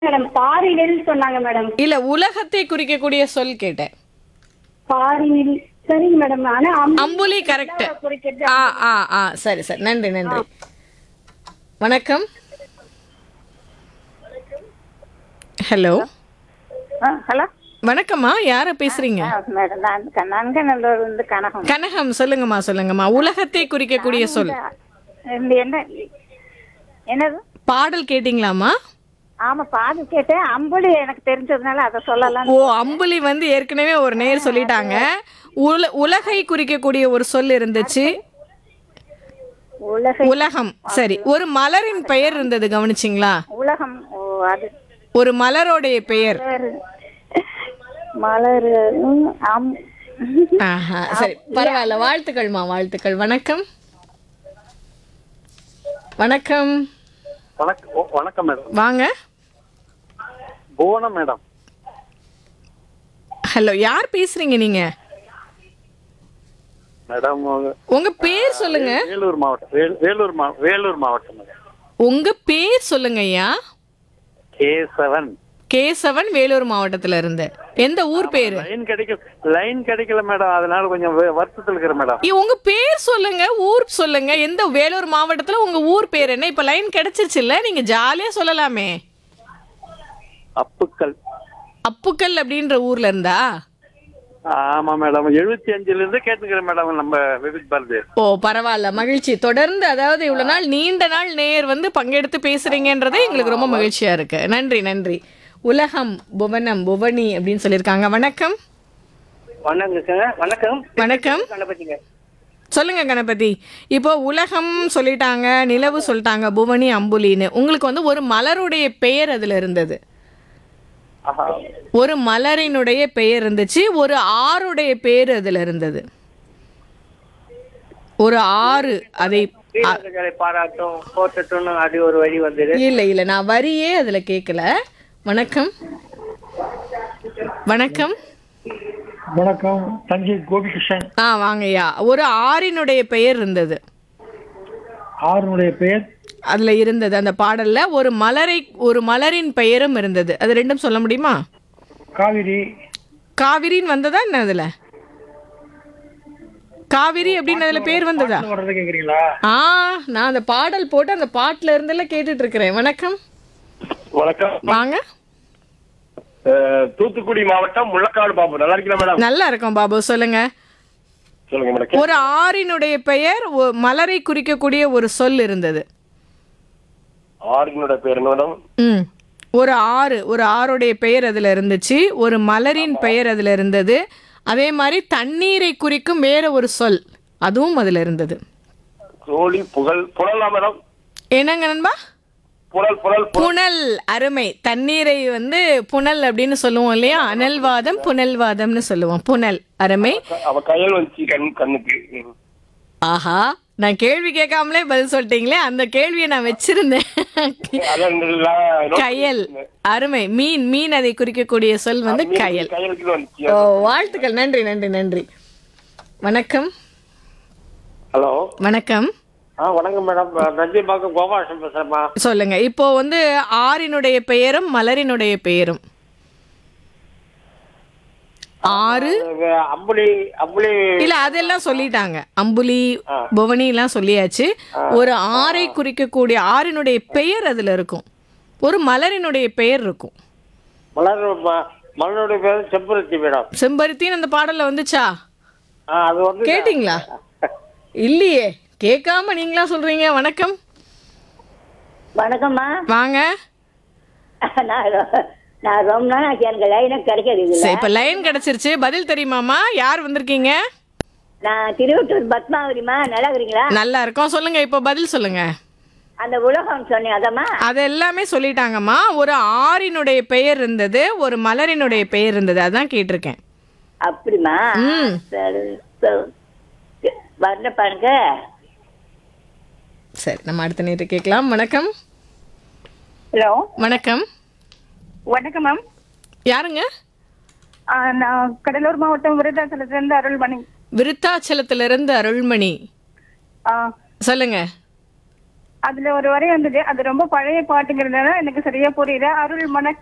Madam பாரினில் சொன்னாங்க madam. இல்ல உலகத்தை குறிக்கக்கூடிய சொல் கேட்டேன். பாரினில் சரிங்க மேடம். ஆனா அம்புலி கரெக்ட். குறிக்கிறது. ஆ ஆ ஆ சரி சரி, நன்றி நன்றி. வணக்கம். ஹலோ ஹலோ வணக்கம்மா, யார பேசுறீங்க? மேடம் நான் நன்கநல்லூர் வந்து கனகம். கனகம், சொல்லுங்கம்மா சொல்லுங்கம்மா. உலகத்தை குறிக்கக்கூடிய சொல். இந்த என்ன என்னது பாடல் கேட்டிங்களாம்மா? ஆமா பாது கேட்டேன். அம்புலி எனக்கு தெரிஞ்சதுனால அதை சொல்லலாம். ஓ, அம்புலி வந்து ஏற்கனவே ஒரு நேர் சொல்லிட்டாங்க. உலகை குறிக்கக்கூடிய ஒரு சொல் இருந்துச்சு. உலகம். சரி, ஒரு மலரின் பெயர் இருந்தது, கவனிச்சிங்களா? உலகம். ஓ, அது ஒரு மலரோடைய பெயர். மலர். ஆஹா, சரி பரவாயில்ல, வாழ்த்துக்கள்மா, வாழ்த்துக்கள். வணக்கம். வணக்கம். வணக்கம் மேடம். வாங்க. புவனம் மேடம். ஹலோ, யார் பேசுறீங்க நீங்க? மேடம் உங்க பேர் சொல்லுங்க. வேலூர் மாவட்டம். வேலூர் மாவட்டம் மேடம். உங்க பேர் சொல்லுங்க ஐயா. கேசவன். கேசவன், வேலூர் மாவட்டத்துல இருந்து. எந்த ஊர் பேரு? லைன் கிடைக்கல மேடம், அதனால கொஞ்சம் வருத்தத்தில் இருக்கிற மேடம். உங்க பேர் சொல்லுங்க, ஊர் சொல்லுங்க. எந்த வேலூர் மாவட்டத்துல உங்க ஊர் பேர் என்ன? இப்ப லைன் கிடைச்சிருச்சு இல்ல, நீங்க ஜாலியா சொல்லலாமே. அப்புக்கல். அப்புக்கல் அப்படின்ற ஊர்ல இருந்தா? ஆமா மேடம், 75ல இருந்து கேட்டுக்கிறேன் மேடம் நம்ம விவித் பாரதி. ஓ பரவாயில்ல, மகிழ்ச்சி. தொடர்ந்து, அதாவது இவ்வளவு நாள் நீண்ட நாள் நேர் வந்து பங்கெடுத்து பேசுறீங்கன்றதே எங்களுக்கு ரொம்ப மகிழ்ச்சியா இருக்கு. நன்றி நன்றி. உலகம், புவனம், புவனி அப்படின்னு சொல்லியிருக்காங்க. வணக்கம். வணக்கம். வணக்கம். சொல்லுங்க கணபதி. இப்போ உலகம் சொல்லிட்டாங்க, நிலவு சொல்லிட்டாங்க, புவனி, அம்புலின்னு. உங்களுக்கு வந்து ஒரு மலருடைய பெயர் அதுல இருந்தது. ஒரு மலரினுடைய பெயர் இருந்துச்சு. ஒரு ஆறுடைய பெயர் அதுல இருந்தது. ஒரு ஆறு. அதை பாராட்டும் போட்டட்டும் அது ஒரு வழி வந்தது. இல்ல இல்ல, நான் வரியே அதுல கேட்கல. வணக்கம். வணக்கம். வணக்கம், தஞ்சை கோபிகிருஷ்ணன். வாங்கய்யா. ஒரு ஆறினுடைய பெயர் இருந்தது. ஆறுனுடைய பெயர் அதுல இருந்தது. அந்த பாடல்ல ஒரு மலரின் பெயரும் இருந்தது. அது ரெண்டும் சொல்ல முடியுமா? காவிரி. காவிரின்னு வந்ததா என்ன அதுல? காவிரி அப்படின்னு அதுல பேர் வந்ததா? வர்றது கேக்குறீங்களா? நான் அந்த பாடல் போட்டு அந்த பாட்டுல இருந்தெல்லாம் கேட்டுட்டு இருக்கிறேன். வணக்கம். வணக்கம். வாங்க. தூத்துக்குடி மாவட்டம் முள்ளக்காடு பாபு. நல்லா இருக்கீங்களா மேடம்? நல்லா இருக்கும் பாபு, சொல்லுங்க. சொல்லுங்க மேடம். ஒரு ஆறினுடைய பெயர், மலரை குறிக்கக்கூடிய ஒரு சொல் இருந்தது. ஆறுனுடைய பேர் என்ன மேடம்? ஒரு ஆறுடைய பெயர் அதுல இருந்துச்சு. ஒரு மலரின் பெயர் அதுல இருந்தது. அதே மாதிரி தண்ணீரை குறிக்கும் வேற ஒரு சொல் அதுவும் அதுல இருந்தது. கோழி புகழ் புனலா மேடம்? என்னங்க நண்பா? புனல். அருமை. தண்ணீரை வந்து புனல் அப்படின்னு சொல்லுவோம் இல்லையா? அனல்வாதம், புனல்வாதம்னு சொல்லுவோம். புனல். அருமை. அவ கையில் வந்துச்சு கண்ணுக்கு. ஆஹா, நான் கேள்வி கேட்காமலே பதில் சொல்லிட்டீங்களே. அந்த கேள்வியை நான் வச்சிருந்தேன். கயல். அருமை. மீன் அதை குறிக்கக்கூடிய சொல் வந்து கயல். ஓ, வாழ்த்துக்கள். நன்றி நன்றி நன்றி. வணக்கம். ஹலோ. வணக்கம். வணக்கம் மேடம். நந்திபாக்கம் கோபாலன் பேசுறேம்மா. சொல்லுங்க. இப்போ வந்து ஆறினுடைய பெயரும் மலரினுடைய பெயரும். ஆறு. அம்புலி. இல்ல, அதெல்லாம் சொல்லிட்டாங்க. அம்புலி, புவனி எல்லாம் சொல்லியாச்சு. ஒரு ஆறை குறிக்கக்கூடிய ஆறினுடைய பெயர் அதுல இருக்கும். ஒரு மலரினுடைய பெயர் இருக்கும். மலருடைய பேர் செம்பருத்தி மேடம். செம்பருத்தின்னு அந்த பாடல்ல வந்துச்சா? அது வந்து கேட்டீங்களா? இல்லையே, கேட்காம நீங்களா சொல்றீங்க. வணக்கம். வணக்கம்மா. வாங்க. நான் ரொம்ப நாள் எனக்கு லைனே கிடைக்காது. இப்ப லைன் கிடைச்சிருச்சு. பதில் தெரியுமாமா? யார் வந்திருக்கீங்க? நான் திருவட்டூர் பத்மாவதிமா. நல்லா இருக்கிறீங்களா? நல்லா இருக்கோம். சொல்லுங்க, இப்போ பதில் சொல்லுங்க. அந்த உலகம் சொன்னேன் அதம்மா. அது எல்லாமே சொல்லிட்டாங்கம்மா. ஒரு ஆறினுடைய பெயர் இருந்தது, ஒரு மலரினுடைய பெயர் இருந்தது. அதான் கேட்டிருக்கேன். அப்படிமா? வரல பாருங்க. சரி, நம்ம அடுத்த நேரத்தை கேட்கலாம். வணக்கம். ஹலோ. வணக்கம். வணக்கம் மேம். யாருங்க? நான் கடலூர் மாவட்டம் விருத்தாச்சலத்திலிருந்து அருள்மணி. விருத்தாச்சலத்திலிருந்து அருள்மணி. சொல்லுங்க. அதுல ஒரு வரி வந்தது, அது ரொம்ப பழைய பாட்டுங்கிறதுனால எனக்கு சரியா புரியல. அருள் மணக்க